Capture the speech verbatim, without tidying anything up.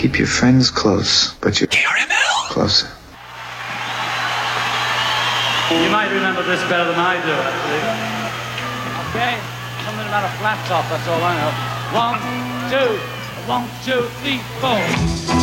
Keep your friends close, but your K R M L closer. You might remember this better than I do, actually. Okay? Something about a flat top, that's all I know. One, two, one, two, three, four.